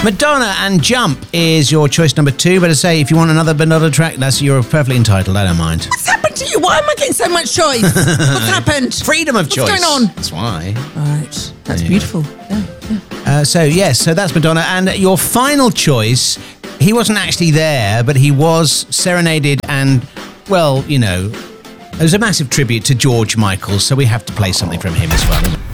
Madonna and Jump is your choice number 2. But I say, if you want another Madonna track, you're perfectly entitled. I don't mind. What's happened to you? Why am I getting so much choice? What's happened? Freedom of choice. What's going on? That's why. Right. That's beautiful. Yeah. So that's Madonna. And your final choice, he wasn't actually there, but he was serenaded and, well, it was a massive tribute to George Michael, so we have to play something from him as well.